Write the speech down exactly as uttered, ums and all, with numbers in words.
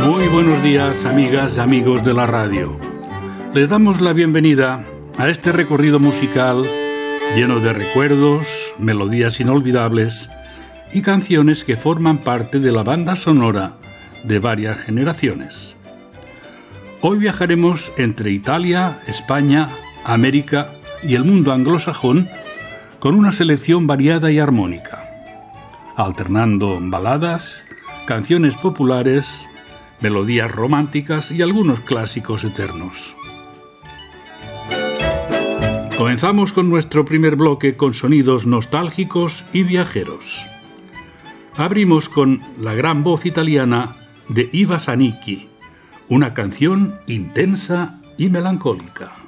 Muy buenos días, amigas y amigos de la radio. Les damos la bienvenida a este recorrido musical lleno de recuerdos, melodías inolvidables y canciones que forman parte de la banda sonora de varias generaciones. Hoy viajaremos entre Italia, España, América y el mundo anglosajón con una selección variada y armónica, alternando baladas, canciones populares, melodías románticas y algunos clásicos eternos. Comenzamos con nuestro primer bloque con sonidos nostálgicos y viajeros. Abrimos con la gran voz italiana de Iva Zanicchi, una canción intensa y melancólica.